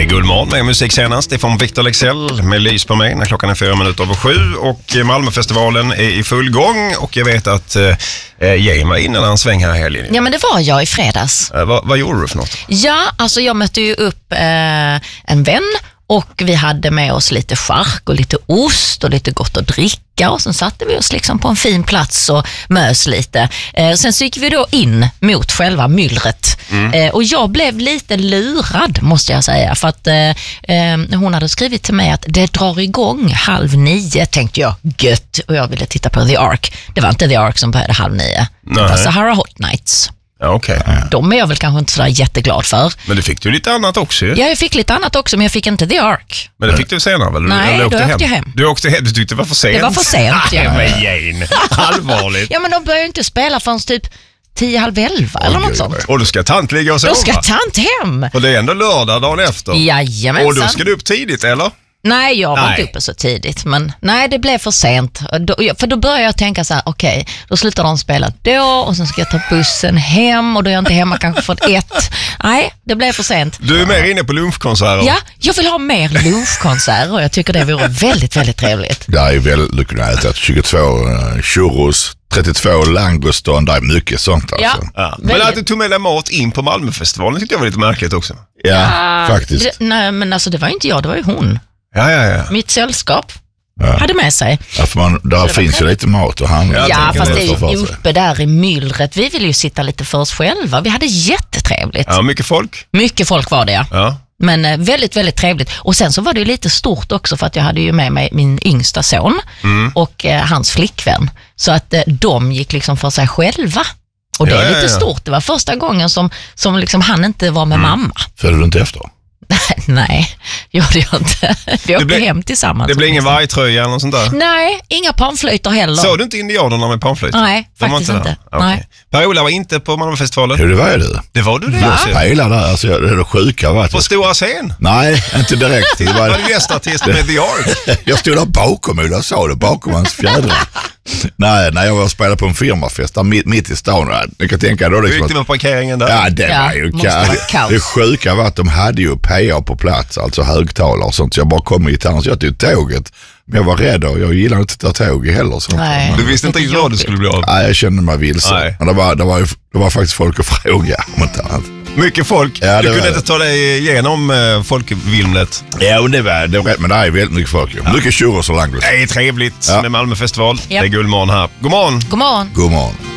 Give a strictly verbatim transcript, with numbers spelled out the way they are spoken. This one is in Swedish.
Guldmorgon med musik senast. Det är från Victor Lexell med Lys på mig när klockan är fyra minuter över sju. Och Malmöfestivalen är i full gång. Och jag vet att eh, Jane var innan en sväng här i helgen. Ja, men det var jag i fredags. Eh, vad, vad gjorde du för något? Ja, alltså jag mötte ju upp eh, en vän. Och vi hade med oss lite chark och lite ost och lite gott att dricka. Och sen satte vi oss liksom på en fin plats och mös lite. Eh, sen så gick vi då in mot själva myllret. Mm. Eh, och jag blev lite lurad, måste jag säga. För att eh, eh, hon hade skrivit till mig att det drar igång halv nio, tänkte jag. Gött. Och jag ville titta på The Ark. Det var inte The Ark som började halv nio. Nej. Det var Sahara Hot Nights. Ja, okay. De är jag väl kanske inte sådär jätteglad för. Men du fick ju lite annat också. Ja, jag fick lite annat också, men jag fick inte The Ark. Men det fick du senare väl? Nej, Eller då åkte åkte hem? jag hem. Du åkte hem, du tyckte det var för sent. Det var för sent, ja. Nej, men Jane, allvarligt. Ja, men de börjar ju inte spela förrän typ tio, halv elva eller något sånt. Och du ska tant ligga och sova. Då ska tant hem. För det är ändå lördag dagen efter. Jajamensan. Och då ska du upp tidigt, eller? Nej, jag var nej. inte uppe så tidigt. Men nej, det blev för sent. Då, för då började jag tänka så här, okej, okay, då slutar de spela då och sen ska jag ta bussen hem och då är jag inte hemma kanske för ett. Nej, det blev för sent. Du är mer inne på lunchkonserter. Ja, jag vill ha mer lunchkonserter och jag tycker det vore väldigt, väldigt trevligt. Det är väl, du kunde äta tjugotvå uh, churros, trettiotvå langoston, det är mycket sånt alltså. Ja, ja. Men att du tog med dig mat in på Malmöfestivalen tyckte jag var lite märkligt också. Ja, ja faktiskt. Det, nej, men alltså det var inte jag, det var ju hon. Ja, ja, ja. Mitt sällskap ja. hade med sig. Ja, för man, där finns ju lite mat och handla. Ja, fast det är ju uppe där i myllret. Vi ville ju sitta lite för oss själva. Vi hade jättetrevligt. Ja, mycket folk. Mycket folk var det, ja. ja. Men eh, väldigt, väldigt trevligt. Och sen så var det ju lite stort också för att jag hade ju med mig min yngsta son mm. och eh, hans flickvän. Så att eh, de gick liksom för sig själva. Och det ja, är lite ja, ja. stort. Det var första gången som, som liksom han inte var med mm. mamma. Följde du inte efter? Nej, gjorde jag inte. Vi åkte blir, hem tillsammans. Det blir ingen vargtröja eller något sånt där? Nej, inga panflöjter heller. Såg du inte indianerna med panflöjt? Nej, De faktiskt inte. inte. Okay. Nej. Per-Ola var inte på Malmöfestivalen? Jo, det var ju det. Det var du det? Jag spelade där, alltså det är det sjuka. Var på stora scen? Nej, inte direkt. Det var, var du gästartist med The Ark? Jag stod där bakom och jag sa det, bakom hans fjädrar. Nej, när jag var och spelade på en firmafest där mitt, mitt i stan. Jag kan tänka då liksom. Hur gick det med parkeringen där? Ja, det ja, var ju kaos. Det sjuka var att de hade ju P A på plats, alltså högtalare och sånt. Så jag bara kom med gitarren så jag tog tåget. Men jag var rädd och jag gillade inte att ta tåg heller. Så Nej, du visste inte riktigt vad du skulle bli av? Nej, jag kände mig vilse. Men det var, det, var, det var faktiskt folk att fråga om inte annat. Mycket folk. Ja, du kunde det. inte ta dig igenom uh, folkvimlet. Ja, och det var, det var rätt, men det är väldigt mycket folk. Ja. Mycket churros och langos. Det är trevligt ja. med Malmöfestival. Yep. Det är Guldmorgon här. God morgon. God morgon. God morgon.